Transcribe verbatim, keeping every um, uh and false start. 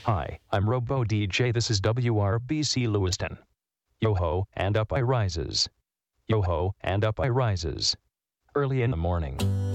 Hi, I'm Robo D J. This is W R B C Lewiston. Yo-ho, and up I rises. Yo-ho, and up I rises. Early in the morning.